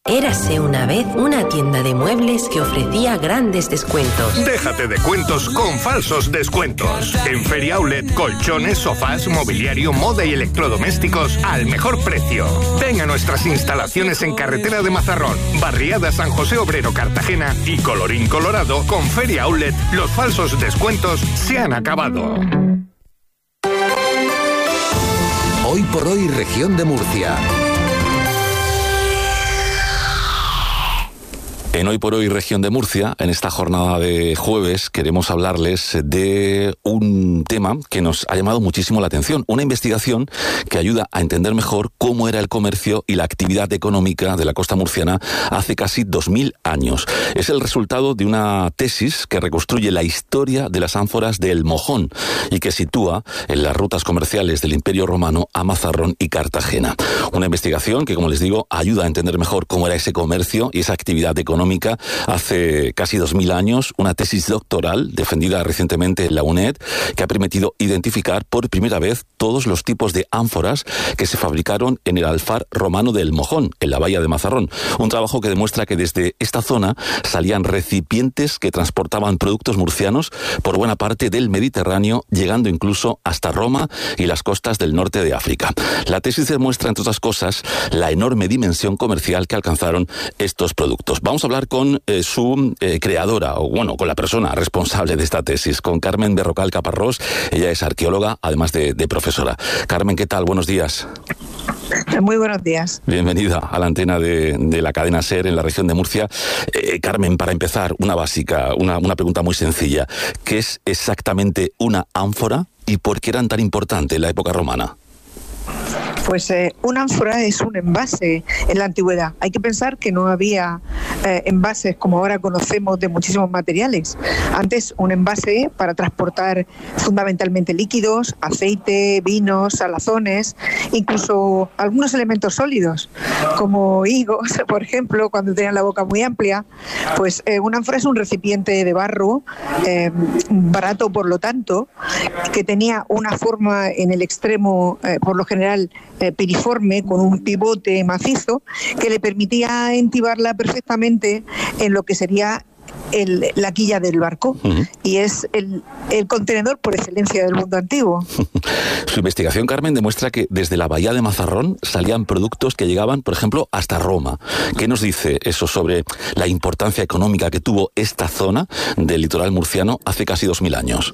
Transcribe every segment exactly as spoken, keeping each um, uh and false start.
Érase una vez una tienda de muebles que ofrecía grandes descuentos. Déjate de cuentos con falsos descuentos. En Feria Outlet, colchones, sofás, mobiliario, moda y electrodomésticos al mejor precio. Ven a nuestras instalaciones en Carretera de Mazarrón, Barriada San José Obrero, Cartagena y colorín colorado. Con Feria Outlet, los falsos descuentos se han acabado. Hoy por hoy, Región de Murcia. En Hoy por Hoy, Región de Murcia, en esta jornada de jueves, queremos hablarles de un tema que nos ha llamado muchísimo la atención. Una investigación que ayuda a entender mejor cómo era el comercio y la actividad económica de la costa murciana hace casi dos mil años. Es el resultado de una tesis que reconstruye la historia de las ánforas del Mojón y que sitúa en las rutas comerciales del Imperio Romano a Mazarrón y Cartagena. Una investigación que, como les digo, ayuda a entender mejor cómo era ese comercio y esa actividad económica hace casi dos mil años, una tesis doctoral defendida recientemente en la UNED que ha permitido identificar por primera vez todos los tipos de ánforas que se fabricaron en el alfar romano del Mojón, en la bahía de Mazarrón. Un trabajo que demuestra que desde esta zona salían recipientes que transportaban productos murcianos por buena parte del Mediterráneo, llegando incluso hasta Roma y las costas del norte de África. La tesis demuestra, entre otras cosas, la enorme dimensión comercial que alcanzaron estos productos. Vamos a hablar con eh, su eh, creadora, o bueno, con la persona responsable de esta tesis, con Carmen Berrocal Caparrós. Ella es arqueóloga, además de, de profesora. Carmen, ¿qué tal? Buenos días. Muy buenos días. Bienvenida a la antena de, de la cadena SER en la región de Murcia. Eh, Carmen, para empezar, una básica, una, una pregunta muy sencilla. ¿Qué es exactamente una ánfora y por qué eran tan importantes en la época romana? Pues eh, una ánfora es un envase en la antigüedad. Hay que pensar que no había eh, envases como ahora conocemos de muchísimos materiales. Antes un envase para transportar fundamentalmente líquidos, aceite, vinos, salazones, incluso algunos elementos sólidos, como higos, por ejemplo, cuando tenían la boca muy amplia. Pues eh, una ánfora es un recipiente de barro, eh, barato por lo tanto, que tenía una forma en el extremo, eh, por lo general, Eh, piriforme, con un pivote macizo que le permitía entibarla perfectamente en lo que sería el, la quilla del barco. Uh-huh. Y es el, el contenedor por excelencia del mundo antiguo. Su investigación, Carmen, demuestra que desde la bahía de Mazarrón salían productos que llegaban, por ejemplo, hasta Roma. ¿Qué nos dice eso sobre la importancia económica que tuvo esta zona del litoral murciano hace casi dos mil años?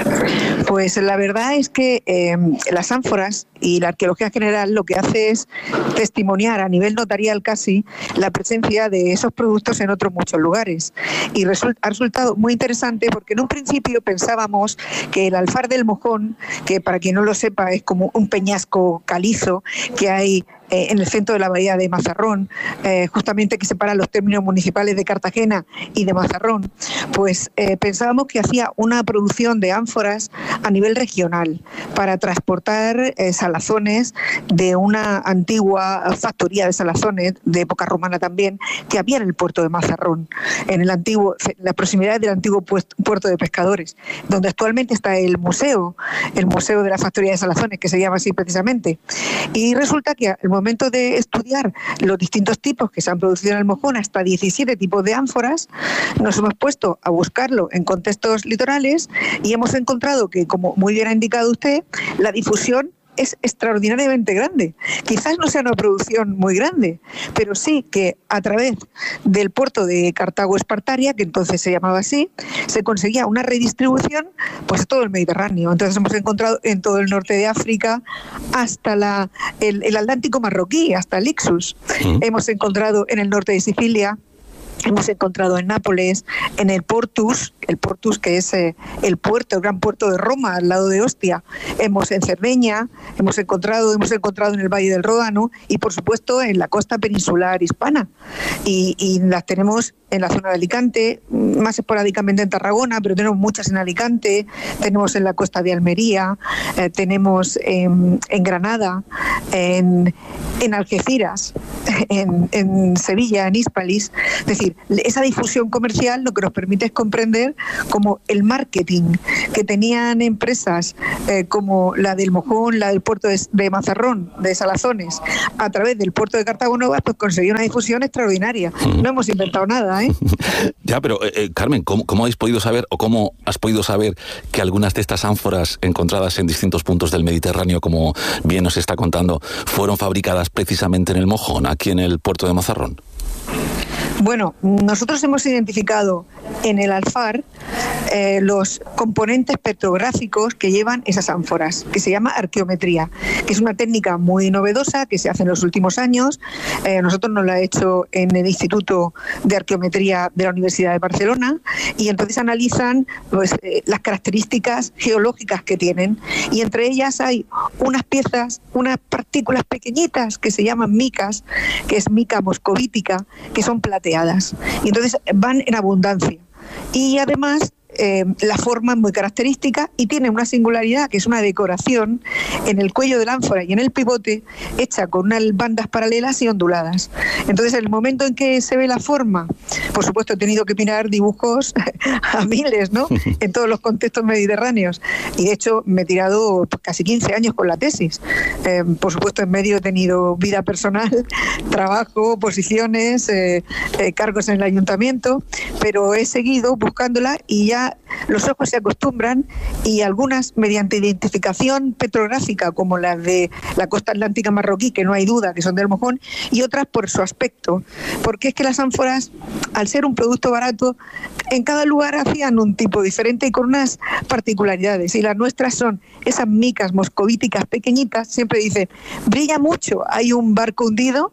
Pues la verdad es que eh, las ánforas y la arqueología general lo que hace es testimoniar a nivel notarial casi la presencia de esos productos en otros muchos lugares. Y result, ha resultado muy interesante porque en un principio pensábamos que el alfar del Mojón, que para quien no lo sepa es como un peñasco calizo que hay Eh, en el centro de la bahía de Mazarrón, eh, justamente que separa los términos municipales de Cartagena y de Mazarrón, pues eh, pensábamos que hacía una producción de ánforas a nivel regional para transportar eh, salazones de una antigua factoría de salazones de época romana también, que había en el puerto de Mazarrón, en el antiguo, en la proximidad del antiguo puerto de pescadores, donde actualmente está el museo, el museo de la factoría de salazones, que se llama así precisamente. Y resulta que el momento de estudiar los distintos tipos que se han producido en el Mojón, hasta diecisiete tipos de ánforas, nos hemos puesto a buscarlo en contextos litorales y hemos encontrado que, como muy bien ha indicado usted, la difusión es extraordinariamente grande. Quizás no sea una producción muy grande, pero sí que a través del puerto de Cartago-Espartaria, que entonces se llamaba así, se conseguía una redistribución pues a todo el Mediterráneo. Entonces hemos encontrado en todo el norte de África hasta la, el, el Atlántico marroquí, hasta el Ixus. Uh-huh. Hemos encontrado en el norte de Sicilia, hemos encontrado en Nápoles, en el Portus, el Portus que es eh, el puerto, el gran puerto de Roma, al lado de Ostia. Hemos en Cerdeña, hemos encontrado, hemos encontrado en el Valle del Ródano y por supuesto en la costa peninsular hispana. Y, y las tenemos en la zona de Alicante, más esporádicamente en Tarragona, pero tenemos muchas en Alicante, tenemos en la costa de Almería, eh, tenemos en, en Granada, en, en Algeciras, en, en Sevilla, en Hispalis. Es decir, esa difusión comercial lo que nos permite es comprender cómo el marketing que tenían empresas eh, como la del Mojón, la del puerto de, de Mazarrón, de Salazones, a través del puerto de Cartago Nova, pues consiguió una difusión extraordinaria. Mm. No hemos inventado nada, ¿eh? Ya, pero eh, Carmen, ¿cómo, ¿cómo habéis podido saber o cómo has podido saber que algunas de estas ánforas encontradas en distintos puntos del Mediterráneo, como bien nos está contando, fueron fabricadas precisamente en el Mojón, aquí en el puerto de Mazarrón? Bueno, nosotros hemos identificado en el alfar eh, los componentes petrográficos que llevan esas ánforas, que se llama arqueometría, que es una técnica muy novedosa que se hace en los últimos años. Eh, nosotros nos la ha hecho en el Instituto de Arqueometría de la Universidad de Barcelona, y entonces analizan pues, eh, las características geológicas que tienen, y entre ellas hay unas piezas, unas partículas pequeñitas que se llaman micas, que es mica moscovítica, que son plateadas. Y entonces van en abundancia. Y además eh, la forma es muy característica y tiene una singularidad, que es una decoración en el cuello de la ánfora y en el pivote, hecha con unas bandas paralelas y onduladas. Entonces, en el momento en que se ve la forma, por supuesto he tenido que mirar dibujos a miles, ¿no?, en todos los contextos mediterráneos, y de hecho me he tirado casi quince años con la tesis. Eh, por supuesto, en medio he tenido vida personal, trabajo, posiciones, eh, eh, cargos en el ayuntamiento, pero he seguido buscándola, y ya los ojos se acostumbran, y algunas mediante identificación petrográfica, como las de la costa atlántica marroquí, que no hay duda que son del Mojón, y otras por su aspecto, porque es que las ánforas, al ser un producto barato, en cada lugar hacían un tipo diferente y con unas particularidades, y las nuestras son esas micas moscovíticas pequeñitas. Siempre dicen, brilla mucho, hay un barco hundido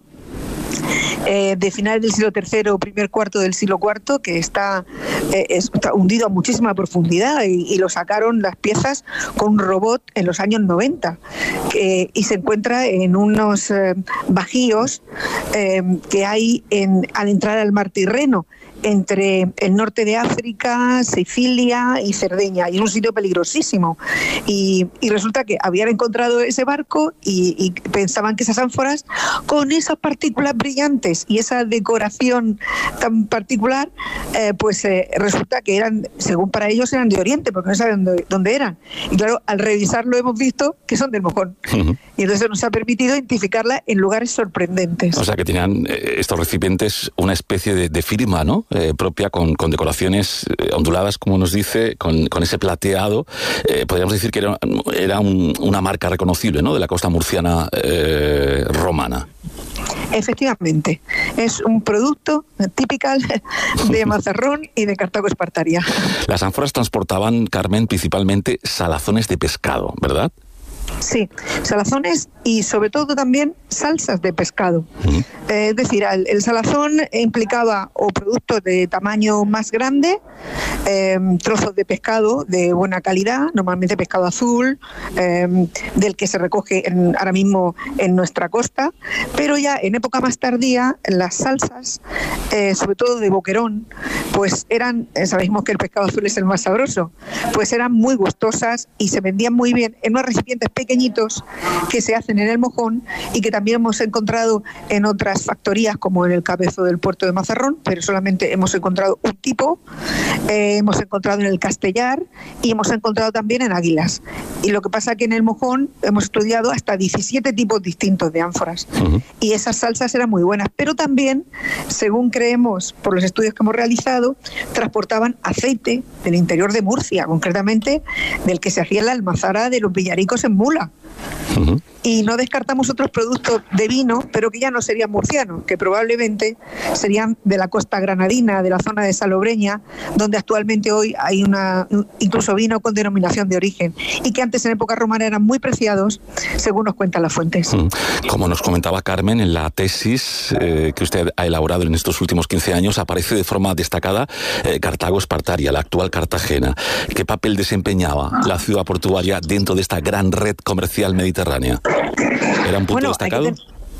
Eh, de finales del siglo tercero, primer cuarto del siglo cuarto, que está, eh, está hundido a muchísima profundidad, y, y lo sacaron las piezas con un robot en los años noventa, que, y se encuentra en unos eh, bajíos eh, que hay en, al entrar al mar Tirreno, entre el norte de África, Sicilia y Cerdeña, y en un sitio peligrosísimo. Y, y resulta que habían encontrado ese barco y, y pensaban que esas ánforas, con esas partículas brillantes y esa decoración tan particular, eh, pues eh, resulta que eran, según para ellos, eran de Oriente, porque no saben dónde, dónde eran. Y claro, al revisarlo hemos visto que son del Mojón. Uh-huh. Y entonces nos ha permitido identificarla en lugares sorprendentes. O sea, que tenían eh, estos recipientes una especie de, de firma, ¿no?, Eh, propia, con, con decoraciones eh, onduladas, como nos dice, con, con ese plateado. Eh, podríamos decir que era, era un, una marca reconocible, ¿no?, de la costa murciana eh, romana. Efectivamente, es un producto típico de Mazarrón y de Cartago Espartaria. Las ánforas transportaban, Carmen, principalmente salazones de pescado, ¿verdad? Sí, salazones y sobre todo también salsas de pescado. Uh-huh. Eh, es decir, el, el salazón implicaba o productos de tamaño más grande, eh, trozos de pescado de buena calidad, normalmente pescado azul, eh, del que se recoge en, ahora mismo en nuestra costa, pero ya en época más tardía las salsas, eh, sobre todo de boquerón, pues eran, sabemos que el pescado azul es el más sabroso, pues eran muy gustosas y se vendían muy bien en unos recipientes pequeñitos que se hacen en el Mojón y que también hemos encontrado en otras factorías, como en el Cabezo del puerto de Mazarrón, pero solamente hemos encontrado un tipo, eh, hemos encontrado en el Castellar y hemos encontrado también en Águilas. Y lo que pasa es que en el Mojón hemos estudiado hasta diecisiete tipos distintos de ánforas. Uh-huh. Y esas salsas eran muy buenas, pero también, según creemos por los estudios que hemos realizado, transportaban aceite del interior de Murcia, concretamente del que se hacía la almazara de los villaricos en Mula. Uh-huh. Y no descartamos otros productos de vino, pero que ya no serían murcianos, que probablemente serían de la costa granadina, de la zona de Salobreña, donde actualmente hoy hay una incluso vino con denominación de origen, y que antes en época romana eran muy preciados, según nos cuentan las fuentes. Como nos comentaba Carmen, en la tesis eh, que usted ha elaborado en estos últimos quince años, aparece de forma destacada eh, Cartago Espartaria, la actual Cartagena. ¿Qué papel desempeñaba la ciudad portuaria dentro de esta gran red comercial mediterránea? ¿Era un punto bueno, destacado? Hay que, ten-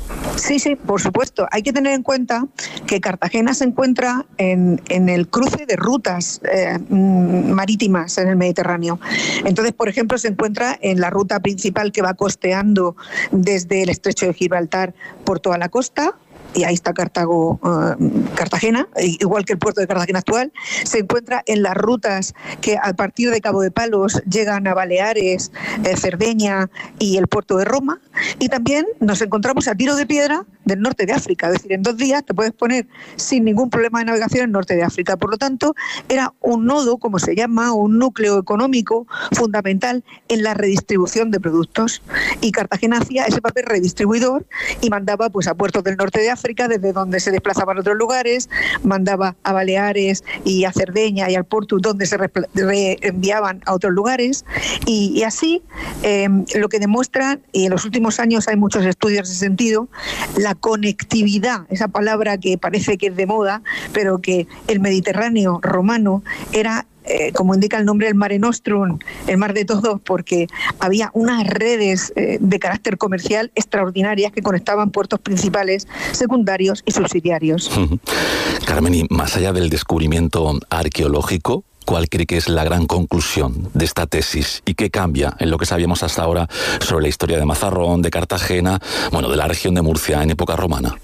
Sí, sí, por supuesto. Hay que tener en cuenta que Cartagena se encuentra en, en el cruce de rutas eh, marítimas en el Mediterráneo. Entonces, por ejemplo, se encuentra en la ruta principal que va costeando desde el Estrecho de Gibraltar por toda la costa. Y ahí está Cartago, uh, Cartagena, igual que el puerto de Cartagena actual. Se encuentra en las rutas que a partir de Cabo de Palos llegan a Baleares, eh, Cerdeña y el puerto de Roma. Y también nos encontramos a tiro de piedra del norte de África. Es decir, en dos días te puedes poner sin ningún problema de navegación en el norte de África. Por lo tanto, era un nodo, como se llama, un núcleo económico fundamental en la redistribución de productos. Y Cartagena hacía ese papel redistribuidor y mandaba pues a puertos del norte de África, desde donde se desplazaban a otros lugares, mandaba a Baleares y a Cerdeña y al Porto, donde se reenviaban a otros lugares. Y, y así, eh, lo que demuestra, y en los últimos años hay muchos estudios en ese sentido, la conectividad, esa palabra que parece que es de moda, pero que el Mediterráneo romano era, Eh, como indica el nombre, el Mare Nostrum, el mar de todos, porque había unas redes eh, de carácter comercial extraordinarias que conectaban puertos principales, secundarios y subsidiarios. Carmen, y más allá del descubrimiento arqueológico, ¿cuál cree que es la gran conclusión de esta tesis? ¿Y qué cambia en lo que sabíamos hasta ahora sobre la historia de Mazarrón, de Cartagena, bueno, de la región de Murcia en época romana?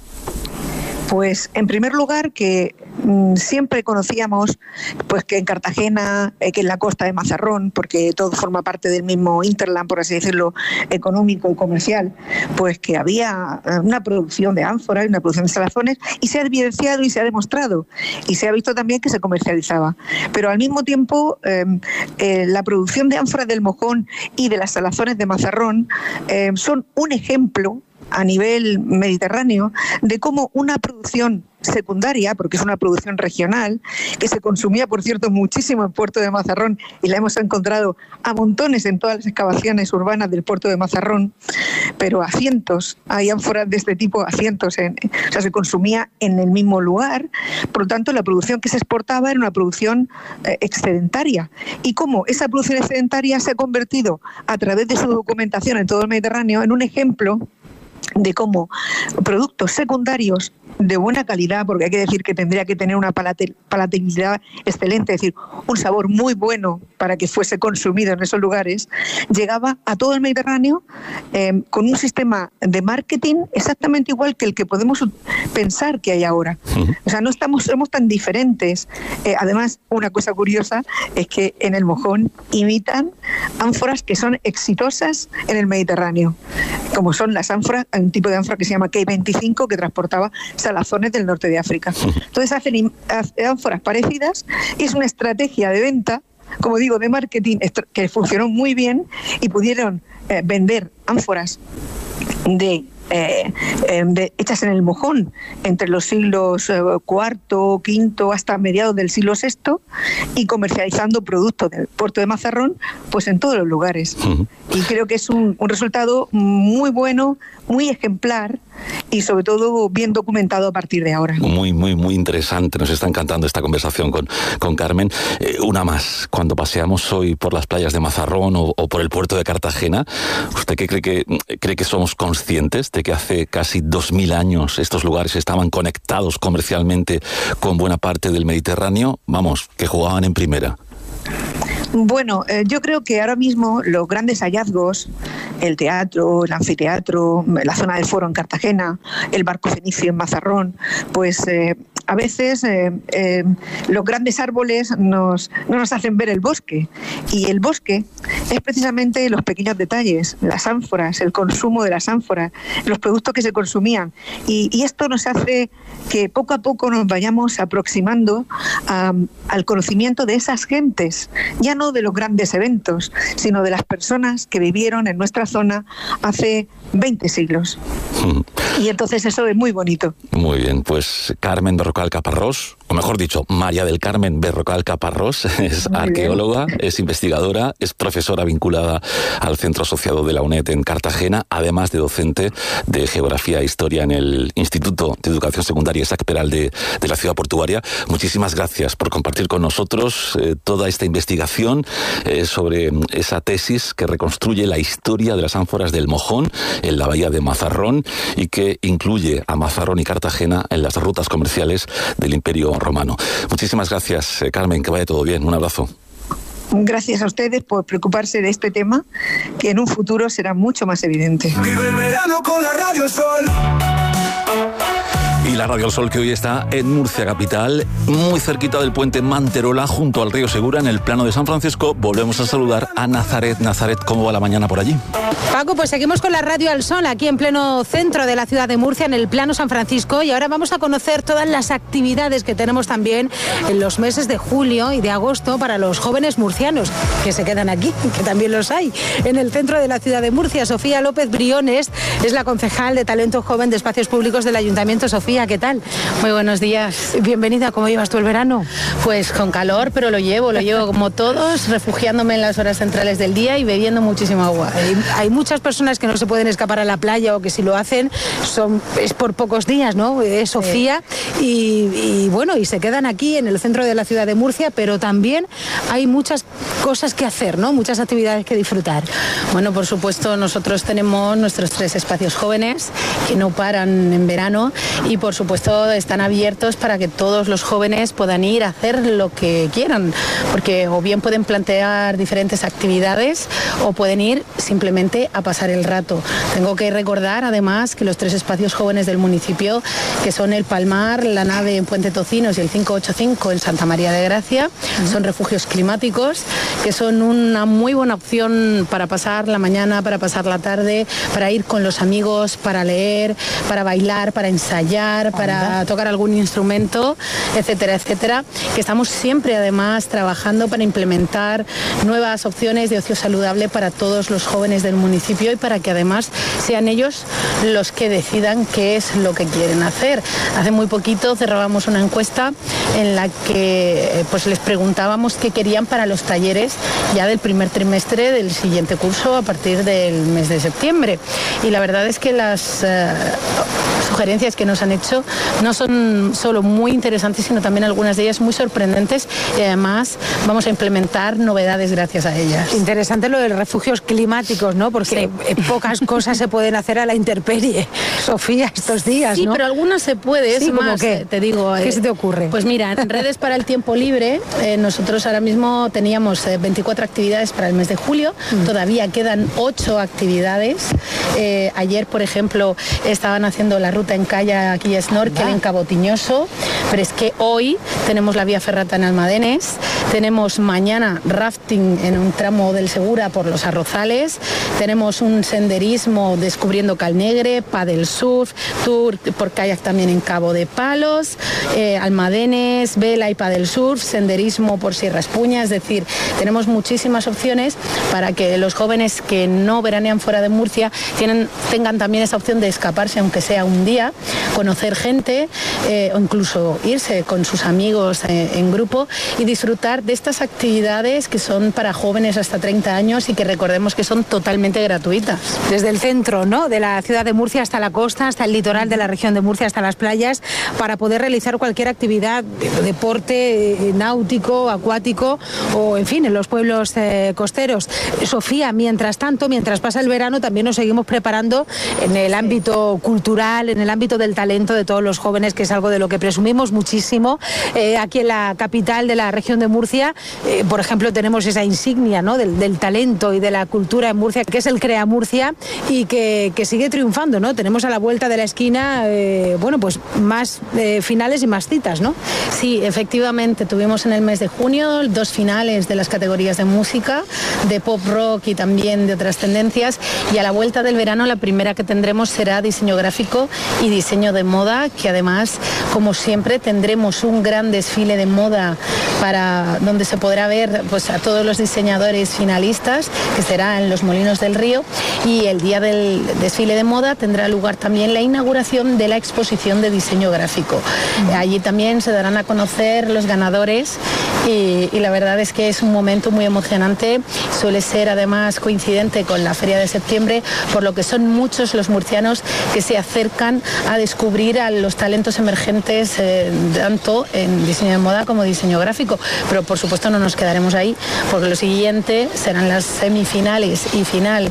Pues en primer lugar que mmm, siempre conocíamos pues que en Cartagena, eh, que en la costa de Mazarrón, porque todo forma parte del mismo hinterland, por así decirlo, económico y comercial, pues que había una producción de ánforas y una producción de salazones, y se ha evidenciado y se ha demostrado, y se ha visto también que se comercializaba. Pero al mismo tiempo, eh, eh, la producción de ánforas del Mojón y de las salazones de Mazarrón eh, son un ejemplo a nivel mediterráneo de cómo una producción secundaria, porque es una producción regional, que se consumía, por cierto, muchísimo en Puerto de Mazarrón, y la hemos encontrado a montones en todas las excavaciones urbanas del Puerto de Mazarrón, pero a cientos, hay ánforas de este tipo a cientos, en, o sea, se consumía en el mismo lugar. Por lo tanto, la producción que se exportaba era una producción eh, excedentaria, y cómo esa producción excedentaria se ha convertido, a través de su documentación en todo el Mediterráneo, en un ejemplo de cómo productos secundarios de buena calidad, porque hay que decir que tendría que tener una palate, palatabilidad excelente, es decir, un sabor muy bueno para que fuese consumido en esos lugares, llegaba a todo el Mediterráneo eh, con un sistema de marketing exactamente igual que el que podemos pensar que hay ahora. O sea, no estamos, somos tan diferentes. Eh, además, una cosa curiosa es que en el Mojón imitan ánforas que son exitosas en el Mediterráneo, como son las ánforas, un tipo de ánfora que se llama K veinticinco, que transportaba salazones del norte de África. Entonces hacen ánforas parecidas y es una estrategia de venta, como digo, de marketing que funcionó muy bien, y pudieron eh, vender ánforas de Eh, eh, de, hechas en el Mojón entre los siglos eh, cuarto, quinto hasta mediados del siglo sexto, y comercializando productos del puerto de Mazarrón pues en todos los lugares. Uh-huh. Y creo que es un, un resultado muy bueno, muy ejemplar, y sobre todo bien documentado a partir de ahora. Muy, muy, muy interesante. Nos está encantando esta conversación con, con Carmen. Eh, una más. Cuando paseamos hoy por las playas de Mazarrón o, o por el puerto de Cartagena, ¿usted qué cree que, cree que somos conscientes de que hace casi dos mil años estos lugares estaban conectados comercialmente con buena parte del Mediterráneo? Vamos, que jugaban en primera. Bueno, eh, yo creo que ahora mismo los grandes hallazgos, el teatro, el anfiteatro, la zona del foro en Cartagena, el barco fenicio en Mazarrón, pues eh, a veces eh, eh, los grandes árboles nos, no nos hacen ver el bosque, y el bosque es precisamente los pequeños detalles, las ánforas, el consumo de las ánforas, los productos que se consumían, y, y esto nos hace que poco a poco nos vayamos aproximando a, al conocimiento de esas gentes, ya no de los grandes eventos, sino de las personas que vivieron en nuestra zona hace veinte siglos. Y entonces eso es muy bonito. Muy bien, pues Carmen Berrocal Caparrós, o mejor dicho, María del Carmen Berrocal Caparrós, es Muy arqueóloga, bien. es investigadora, es profesora vinculada al Centro Asociado de la UNED en Cartagena, además de docente de Geografía e Historia en el Instituto de Educación Secundaria Isaac Peral de, de la ciudad portuaria. Muchísimas gracias por compartir con nosotros eh, toda esta investigación eh, sobre esa tesis que reconstruye la historia de las ánforas del Mojón en la bahía de Mazarrón y que incluye a Mazarrón y Cartagena en las rutas comerciales del Imperio Romano. Muchísimas gracias, eh, Carmen, que vaya todo bien. Un abrazo. Gracias a ustedes por preocuparse de este tema, que en un futuro será mucho más evidente. Vive el verano con la Radio Sol. Y la Radio Sol, que hoy está en Murcia capital, muy cerquita del puente Manterola, junto al río Segura, en el Plano de San Francisco. Volvemos a saludar a Nazaret. Nazaret, ¿cómo va la mañana por allí? Paco, pues seguimos con la Radio al Sol, aquí en pleno centro de la ciudad de Murcia, en el Plano San Francisco, y ahora vamos a conocer todas las actividades que tenemos también en los meses de julio y de agosto para los jóvenes murcianos, que se quedan aquí, que también los hay, en el centro de la ciudad de Murcia. Sofía López Briones es la concejal de Talento Joven de Espacios Públicos del Ayuntamiento. Sofía, ¿qué tal? Muy buenos días. Bienvenida. ¿Cómo llevas tú el verano? Pues con calor, pero lo llevo, lo llevo como todos, refugiándome en las horas centrales del día y bebiendo muchísima agua. Hay, hay muchas personas que no se pueden escapar a la playa, o que si lo hacen son es por pocos días, ¿no? Es Sofía, sí. y, y bueno, y se quedan aquí en el centro de la ciudad de Murcia, pero también hay muchas cosas que hacer, ¿no? Muchas actividades que disfrutar. Bueno, por supuesto, nosotros tenemos nuestros tres espacios jóvenes que no paran en verano y por supuesto están abiertos para que todos los jóvenes puedan ir a hacer lo que quieran, porque o bien pueden plantear diferentes actividades o pueden ir simplemente a pasar el rato. Tengo que recordar además que los tres espacios jóvenes del municipio, que son el Palmar, la Nave en Puente Tocinos y el cinco ochenta y cinco en Santa María de Gracia, uh-huh. son refugios climáticos que son una muy buena opción para pasar la mañana, para pasar la tarde, para ir con los amigos, para leer, para bailar, para ensayar, para tocar algún instrumento, etcétera, etcétera, que estamos siempre además trabajando para implementar nuevas opciones de ocio saludable para todos los jóvenes del municipio y para que además sean ellos los que decidan qué es lo que quieren hacer. Hace muy poquito cerrábamos una encuesta en la que pues les preguntábamos qué querían para los talleres ya del primer trimestre del siguiente curso a partir del mes de septiembre. Y la verdad es que las uh, sugerencias que nos han hecho no son solo muy interesantes, sino también algunas de ellas muy sorprendentes, y además vamos a implementar novedades gracias a ellas. Interesante lo de los refugios climáticos, ¿no? Porque sí. pocas cosas se pueden hacer a la intemperie, Sofía, estos días, sí, ¿no? Sí, pero algunas se puede, es sí, más, ¿qué? te digo. ¿Qué eh, se te ocurre? Pues mira, en Redes para el Tiempo Libre, eh, nosotros ahora mismo teníamos eh, veinticuatro actividades para el mes de julio, mm. todavía quedan ocho actividades. Eh, ayer, por ejemplo, estaban haciendo la ruta en kayak y snorkel en Cabo Tiñoso, pero es que hoy tenemos la vía ferrata en Almadenes, tenemos mañana rafting en un tramo del Segura por los Arrozales, tenemos un senderismo descubriendo Calnegre, paddle surf, tour por kayak también en Cabo de Palos, eh, Almadenes, vela y paddle surf, senderismo por Sierra Espuña, es decir, tenemos muchísimas opciones para que los jóvenes que no veranean fuera de Murcia tienen, tengan también esa opción de escaparse, aunque sea un día, conocer gente eh, o incluso irse con sus amigos eh, en grupo y disfrutar de estas actividades que son para jóvenes hasta treinta años y que recordemos que son totalmente gratuitas. Desde el centro, ¿no?, de la ciudad de Murcia hasta la costa, hasta el litoral de la región de Murcia, hasta las playas, para poder realizar cualquier actividad, deporte eh, náutico, acuático o, en fin, en los pueblos eh, costeros. Sofía, mientras tanto, mientras pasa el verano, también nos seguimos preparando en el ámbito cultural, en el ámbito del talento de todos los jóvenes, que es algo de lo que presumimos muchísimo. Eh, aquí en la capital de la región de Murcia, eh, por ejemplo, tenemos esa insignia, ¿no?, del, del talento y de la cultura en Murcia, que es el Crea Murcia, y que, que sigue triunfando, ¿no? Tenemos a la vuelta de la esquina, eh, bueno, pues más eh, finales y más citas, ¿no? Sí, efectivamente, tuvimos en el mes de junio dos finales de las categorías de música, de pop rock y también de otras tendencias, y a la vuelta del verano la primera que tendremos será diseño gráfico y diseño de moda, que además, como siempre, tendremos un gran desfile de moda para donde se podrá ver pues a todos los diseñadores finalistas, que será en los Molinos del Río, y el día del desfile de moda tendrá lugar también la inauguración de la exposición de diseño gráfico. Mm. Allí también se darán a conocer los ganadores y, y la verdad es que es un momento muy emocionante. Suele ser además coincidente con la Feria de Septiembre, por lo que son muchos los murcianos que se acercan a descubrir a los talentos emergentes eh, tanto en diseño de moda como diseño gráfico. Pero por supuesto no nos quedaremos ahí, porque lo siguiente serán las semifinales y final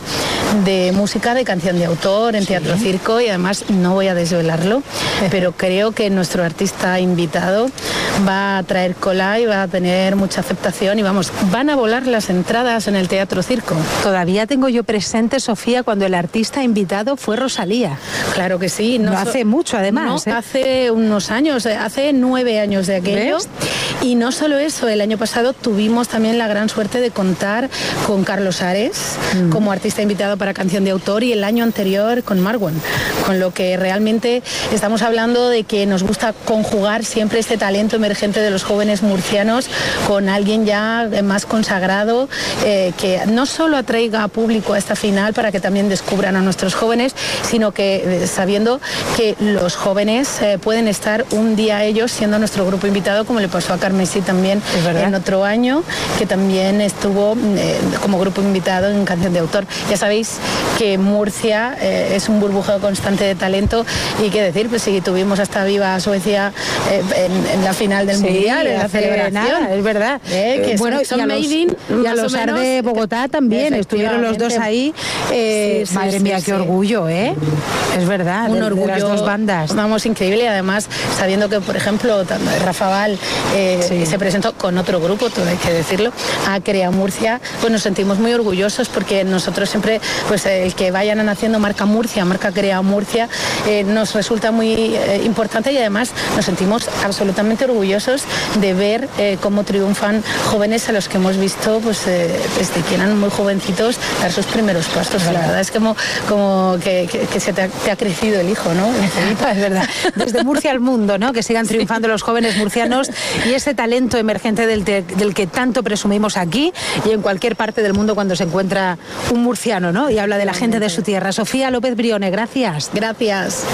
de música de canción de autor en Teatro sí. Circo, y además no voy a desvelarlo, pero creo que nuestro artista invitado va a traer cola y va a tener mucha aceptación, y vamos, van a volar las entradas en el Teatro Circo. Todavía tengo yo presente, Sofía, cuando el artista invitado fue Rosalía. Claro que sí. No, no hace mucho, además. No, ¿eh? Hace unos años, hace nueve años de aquello. ¿Ves? Y no solo eso, el año pasado tuvimos también la gran suerte de contar con Carlos Ares mm. como artista invitado para canción de autor, y el año anterior con Marwan, con lo que realmente estamos hablando de que nos gusta conjugar siempre este talento emergente de los jóvenes murcianos con alguien ya más consagrado, eh, que no solo atraiga a público a esta final para que también descubran a nuestros jóvenes, sino que eh, sabiendo que los jóvenes eh, pueden estar un día ellos siendo nuestro grupo invitado, como le pasó a Carmesí también en otro año, que también estuvo eh, como grupo invitado en canción de autor. Ya sabéis que Murcia eh, es un burbujeo constante de talento, y qué decir, pues sí, tuvimos hasta Viva Suecia eh, en, en la final del sí, Mundial, en la celebración. Nada, es verdad. Eh, que eh, bueno, son, son y a los, in, y a los Ar de Bogotá también, estuvieron los dos ahí. Eh, sí, madre sí, mía, sí, qué sí. orgullo, ¿eh? Es verdad, un de, orgullo, de las dos bandas. Vamos, increíble, y además sabiendo que, por ejemplo, Rafa Val eh, sí. se presentó con otro grupo, todo hay que decirlo, a Crea Murcia, pues nos sentimos muy orgullosos, porque nosotros siempre, pues el que vayan haciendo marca Murcia, marca Crea Murcia, eh, nos resulta muy eh, importante, y además nos sentimos absolutamente orgullosos de ver eh, cómo triunfan jóvenes a los que hemos visto pues eh, desde que eran muy jovencitos dar sus primeros pasos. La verdad es como, como que, que, que se te ha, te ha crecido el hijo, ¿no? Es verdad. Desde Murcia al mundo, ¿no? Que sigan triunfando sí. los jóvenes murcianos, y ese talento emergente del, te, del que tanto presumimos aquí y en cualquier parte del mundo cuando se encuentra un murciano, ¿no? Y habla de la gente de su tierra. Sofía López Brione, gracias. Gracias.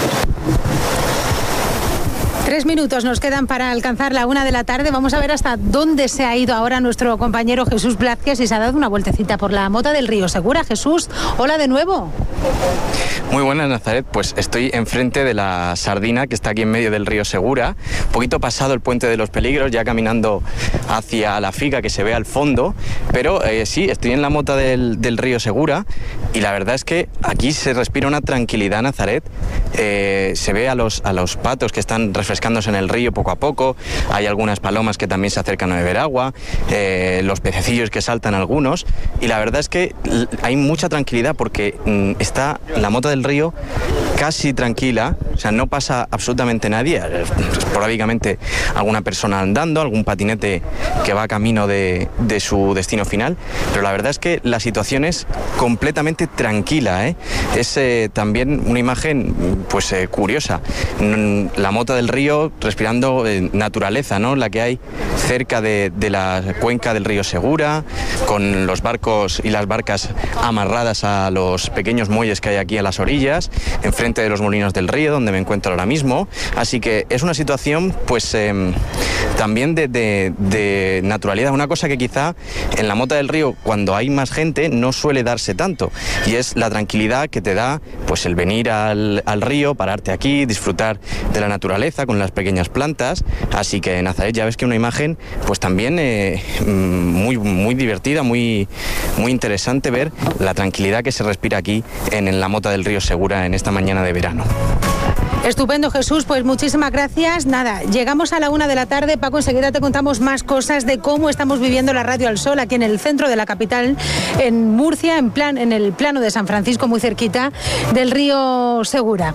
Tres minutos nos quedan para alcanzar la una de la tarde. Vamos a ver hasta dónde se ha ido ahora nuestro compañero Jesús Blázquez, y se ha dado una vueltecita por la Mota del Río Segura. Jesús, hola de nuevo. Muy buenas, Nazaret. Pues estoy enfrente de la Sardina, que está aquí en medio del río Segura, un poquito pasado el Puente de los Peligros, ya caminando hacia la Figa, que se ve al fondo, pero eh, sí, estoy en la Mota del, del río Segura, y la verdad es que aquí se respira una tranquilidad, Nazaret. Eh, se ve a los, a los patos que están refrescándose en el río poco a poco, hay algunas palomas que también se acercan a beber agua, eh, los pececillos que saltan algunos, y la verdad es que hay mucha tranquilidad, porque mm, está la Mota del río casi tranquila, o sea, no pasa absolutamente nadie, esporádicamente alguna persona andando, algún patinete que va camino de, de su destino final, pero la verdad es que la situación es completamente tranquila, ¿eh? Es eh, también una imagen pues eh, curiosa, la Mota del río respirando eh, naturaleza, ¿no? La que hay cerca de, de la cuenca del río Segura, con los barcos y las barcas amarradas a los pequeños muelles que hay aquí a las orillas, enfrente de los Molinos del Río, donde me encuentro ahora mismo. Así que es una situación pues eh, también de, de, de naturalidad, una cosa que quizá en la Mota del Río, cuando hay más gente, no suele darse tanto, y es la tranquilidad que te da pues el venir al, al río, pararte aquí, disfrutar de la naturaleza con las pequeñas plantas. Así que, Nazaret, ya ves que una imagen pues también eh, muy, muy divertida, muy, muy interesante ver la tranquilidad que se respira aquí en, en la Mota del Río Segura en esta mañana de verano. Estupendo, Jesús, pues muchísimas gracias. Nada, llegamos a la una de la tarde. Paco, enseguida te contamos más cosas de cómo estamos viviendo la Radio al Sol aquí en el centro de la capital, en Murcia, en plan, en el plano de San Francisco, muy cerquita del río Segura.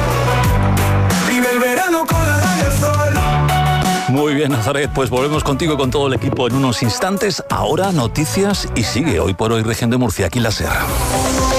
Vive el verano con la Radio al Sol. Muy bien, Nazaret, pues volvemos contigo con todo el equipo en unos instantes. Ahora noticias y sigue Hoy por Hoy Región de Murcia, aquí en la Sierra.